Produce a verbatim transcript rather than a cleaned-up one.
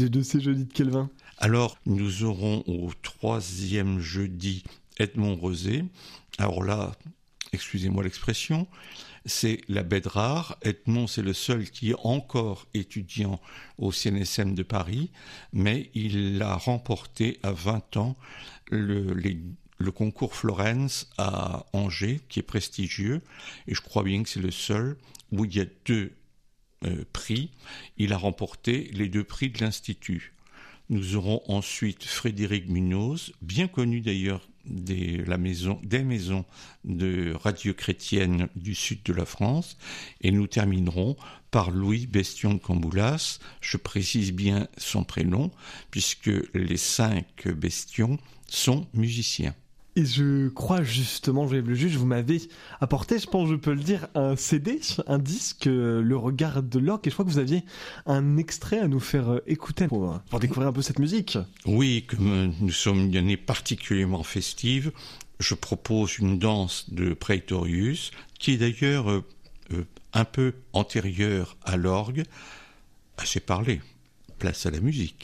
De, de ces jeudis de Kelvin. Alors, nous aurons au troisième jeudi Edmond Rosé. Alors là, excusez-moi l'expression, c'est la bête rare. Edmond, c'est le seul qui est encore étudiant au C N S M de Paris, mais il a remporté à vingt ans le, les, le concours Florence à Angers, qui est prestigieux, et je crois bien que c'est le seul où il y a deux euh, prix. Il a remporté les deux prix de l'Institut. Nous aurons ensuite Frédéric Munoz, bien connu d'ailleurs des, la maison, des maisons de radio chrétienne du sud de la France. Et nous terminerons par Louis Bestion de Camboulas. Je précise bien son prénom, puisque les cinq Bestions sont musiciens. Et je crois justement, je le juge, vous m'avez apporté, je pense que je peux le dire, un C D, un disque, Le Regard de l'Orgue, et je crois que vous aviez un extrait à nous faire écouter pour, pour découvrir un peu cette musique. Oui, comme nous sommes une année particulièrement festive, je propose une danse de Praetorius, qui est d'ailleurs euh, euh, un peu antérieure à l'orgue. Assez parlé, place à la musique.